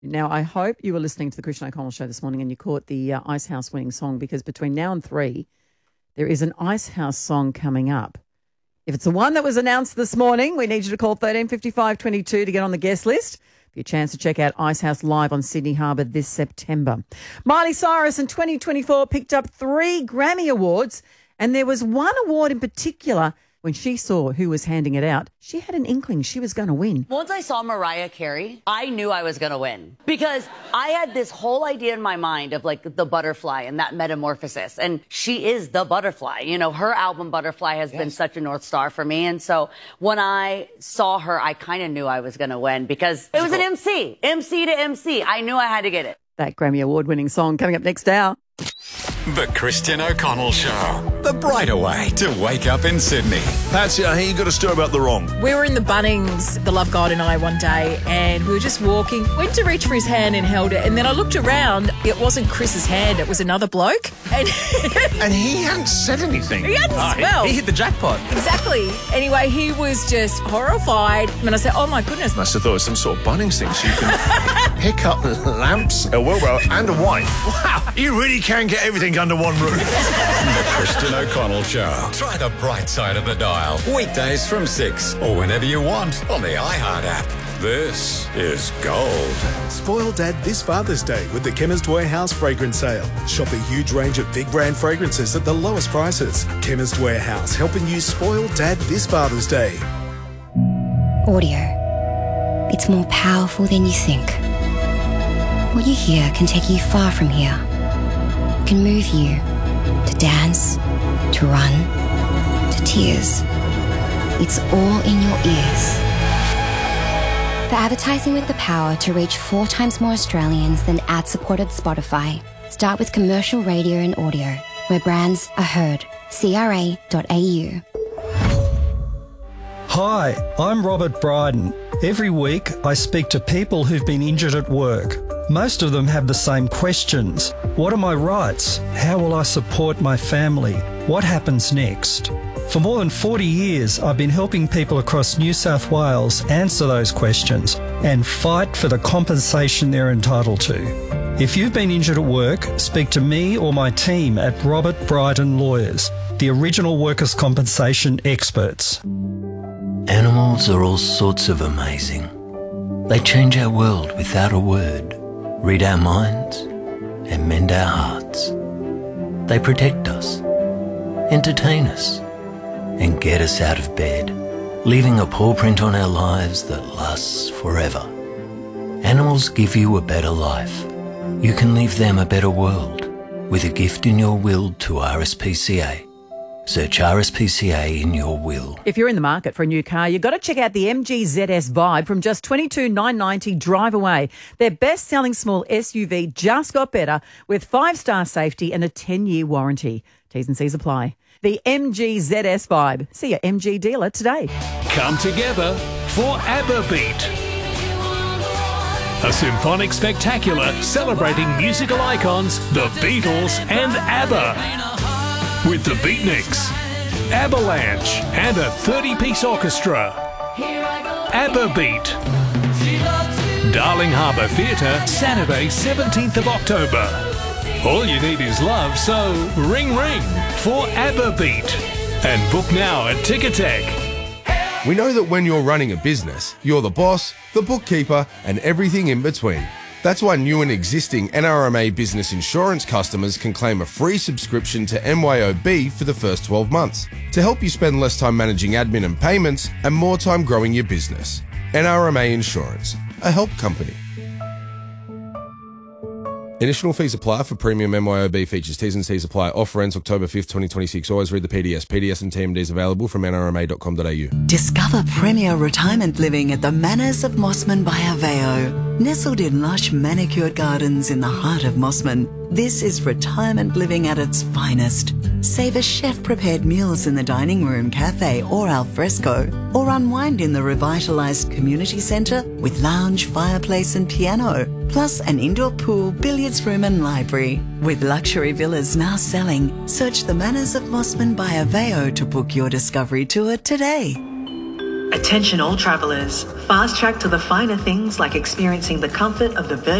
Now, I hope you were listening to the Christian O'Connell Show this morning and you caught the Ice House winning song, because between now and 3, there is an Ice House song coming up. If it's the one that was announced this morning, we need you to call 135522 to get on the guest list for your chance to check out Ice House live on Sydney Harbour this September. Miley Cyrus in 2024 picked up 3 Grammy Awards, and there was one award in particular. When she saw who was handing it out, she had an inkling she was going to win. Once I saw Mariah Carey, I knew I was going to win, because I had this whole idea in my mind of like the butterfly and that metamorphosis. And she is the butterfly. You know, her album Butterfly has been such a North Star for me. And so when I saw her, I kind of knew I was going to win, because it was an MC to MC. I knew I had to get it. That Grammy Award-winning song coming up next hour. The Christian O'Connell Show. The brighter way to wake up in Sydney. Patsy, I hear you got a story about the wrong. We were in the Bunnings, the Love God and I, one day, and we were just walking. Went to reach for his hand and held it, and then I looked around. It wasn't Chris's hand, it was another bloke. And he hadn't said anything. He hadn't. He hit the jackpot. Exactly. Anyway, he was just horrified. And I said, oh my goodness. Must have thought it was some sort of Bunnings thing, so you can pick up lamps, a wheelbarrow, and a wife. Wow, you really can get everything under one roof. The Christian O'Connell Show. Try the bright side of the dial. Weekdays from 6 or whenever you want on the iHeart app. This is gold. Spoil Dad this Father's Day with the Chemist Warehouse fragrance sale. Shop a huge range of big brand fragrances at the lowest prices. Chemist Warehouse, helping you spoil Dad this Father's Day. Audio. It's more powerful than you think. What you hear can take you far from here. It can move you to dance, to run, to tears. It's all in your ears. For advertising with the power to reach 4 times more Australians than ad-supported Spotify, start with commercial radio and audio, where brands are heard. CRA.au. Hi, I'm Robert Bryden. Every week I speak to people who've been injured at work. Most of them have the same questions. What are my rights? How will I support my family? What happens next? For more than 40 years, I've been helping people across New South Wales answer those questions and fight for the compensation they're entitled to. If you've been injured at work, speak to me or my team at Robert Bryden Lawyers, the original workers' compensation experts. Animals are all sorts of amazing. They change our world without a word, read our minds, and mend our hearts. They protect us, entertain us, and get us out of bed, leaving a paw print on our lives that lasts forever. Animals give you a better life. You can leave them a better world with a gift in your will to RSPCA. Search RSPCA in your will. If you're in the market for a new car, you've got to check out the MG ZS Vibe from just $22,990 drive away. Their best-selling small SUV just got better with 5-star safety and a 10-year warranty. T's and C's apply. The MG ZS Vibe. See your MG dealer today. Come together for ABBA Beat. A symphonic spectacular celebrating musical icons, the Beatles and ABBA. With the Beatniks, Avalanche and a 30-piece orchestra. ABBA Beat. Darling Harbour Theatre, Saturday 17th of October. All you need is love, so ring ring for ABBA Beat. And book now at Ticketek. We know that when you're running a business, you're the boss, the bookkeeper, and everything in between. That's why new and existing NRMA business insurance customers can claim a free subscription to MYOB for the first 12 months to help you spend less time managing admin and payments and more time growing your business. NRMA Insurance, a help company. Initial fees apply for premium MYOB features. T's and C's apply. Offer ends October 5th, 2026. Always read the PDS. PDS and TMDs available from nrma.com.au. Discover premier retirement living at the Manors of Mossman by Aveo. Nestled in lush manicured gardens in the heart of Mossman, this is retirement living at its finest. Savor chef-prepared meals in the dining room, cafe or al fresco, or unwind in the revitalised community centre with lounge, fireplace and piano, plus an indoor pool, billiards room and library. With luxury villas now selling, search the Manors of Mossman by Aveo to book your discovery tour today. Attention all travellers. Fast track to the finer things like experiencing the comfort of the Virgin